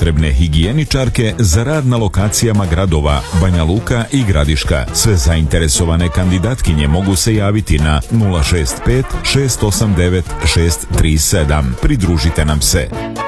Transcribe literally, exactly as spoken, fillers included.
potrebne higijeničarke za rad na lokacijama gradova Banja Luka i Gradiška. Sve zainteresovane kandidatkinje mogu se javiti na nula šest pet šest osam devet šest tri sedam. Pridružite nam se.